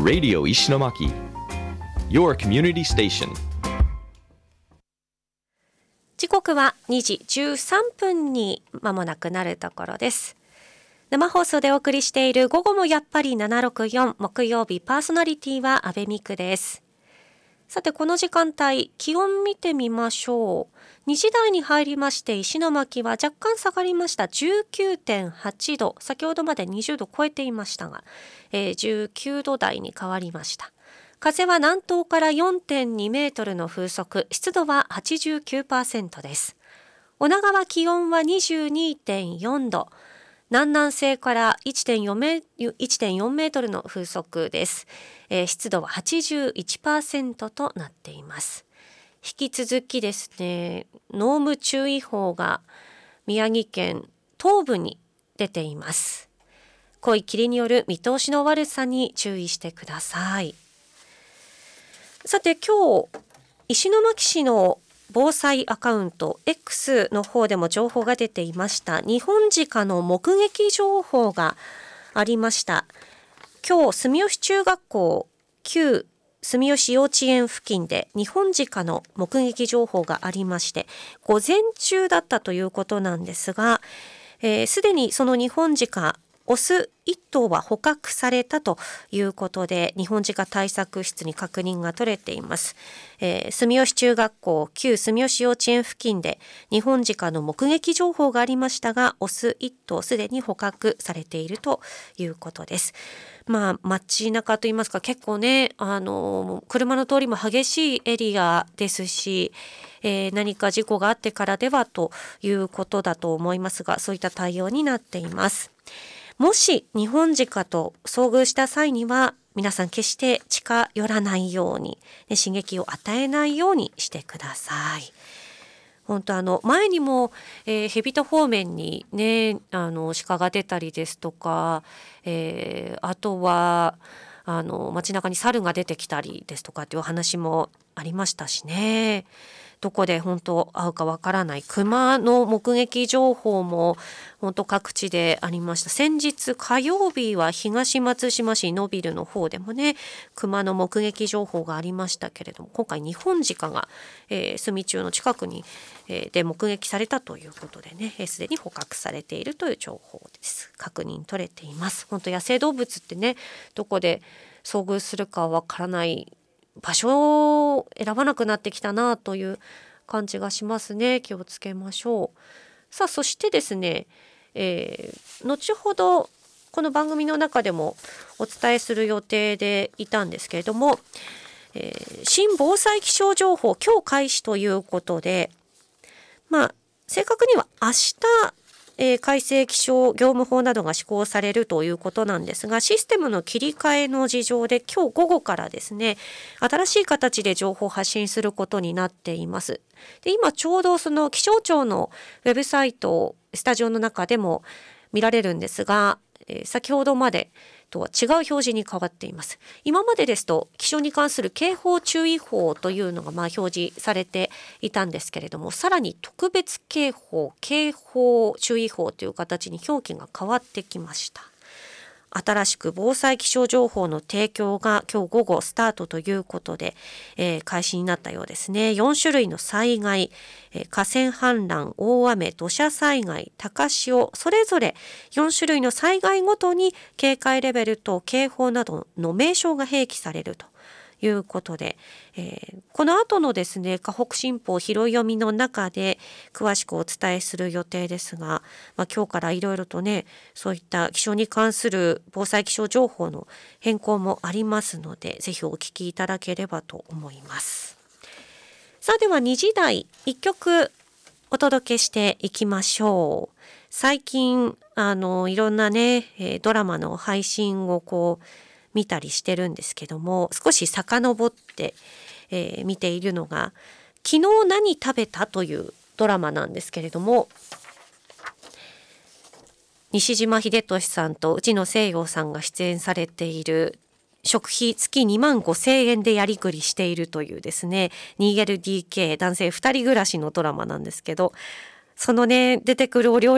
Radio 石巻 Your Community Station。 時刻は2時13分に間もなくなるところです。生放送でお送りしている午後もやっぱり764、木曜日パーソナリティは阿部美久です。さてこの時間帯気温見てみましょう。2時台に入りまして石巻は若干下がりました。 19.8 度、先ほどまで20度超えていましたが、19度台に変わりました。風は南東から 4.2 メートルの風速、湿度は 89% です。女川気温は 22.4 度、南南西から 1.4 メートルの風速です。湿度は 81% となっています。引き続きですね、濃霧注意報が宮城県東部に出ています。濃い霧による見通しの悪さに注意してください。さて今日石巻市の防災アカウント X の方でも情報が出ていました。ニホンジカの目撃情報がありました。今日住吉中学校旧住吉幼稚園付近でニホンジカの目撃情報がありまして、午前中だったということなんですが、すでにそのニホンジカオス1頭は捕獲されたということで、ニホンジカ対策室に確認が取れています。住吉中学校旧住吉幼稚園付近でニホンジカの目撃情報がありましたが、オス1頭すでに捕獲されているということです。街中といいますか、結構ね、車の通りも激しいエリアですし、何か事故があってからではということだと思いますが、そういった対応になっています。もしニホンジカと遭遇した際には、皆さん決して近寄らないように、刺激を与えないようにしてください。本当前にも、蛇田方面にね、鹿が出たりですとか、あとは街中に猿が出てきたりですとかっていうお話もありましたしね。どこで本当会うかわからない熊の目撃情報も本当各地でありました。先日火曜日は東松島市野ビルの方でもね、熊の目撃情報がありましたけれども、今回ニホンジカが、住中の近くに、で目撃されたということでね、すでに捕獲されているという情報です。確認取れています。本当野生動物ってね、どこで遭遇するかわからない場所を選ばなくなってきたなという感じがしますね。気をつけましょう。さあそしてですね、後ほどこの番組の中でもお伝えする予定でいたんですけれども、新防災気象情報今日開始ということで、正確には明日改正気象業務法などが施行されるということなんですが、システムの切り替えの事情で今日午後からですね、新しい形で情報を発信することになっています。で、今ちょうどその気象庁のウェブサイトをスタジオの中でも見られるんですが、先ほどまでとは違う表示に変わっています。今までですと気象に関する警報注意報というのが表示されていたんですけれども、さらに特別警報、警報注意報という形に表記が変わってきました。新しく防災気象情報の提供が今日午後スタートということで、開始になったようですね。4種類の災害、河川氾濫、大雨、土砂災害、高潮、それぞれ4種類の災害ごとに警戒レベルと警報などの名称が併記されるということで、この後のですね、河北新報拾い読みの中で詳しくお伝えする予定ですが、今日からいろいろとね、そういった気象に関する防災気象情報の変更もありますので、ぜひお聞きいただければと思います。さあでは2時台1曲お届けしていきましょう。最近いろんなね、ドラマの配信を見たりしてるんですけども、少し遡って、見ているのが昨日何食べたというドラマなんですけれども、西島秀俊さんと内野聖陽さんが出演されている食費月25,000円でやりくりしているというですね、 2LDK 男性2人暮らしのドラマなんですけど、そのね出てくるお料理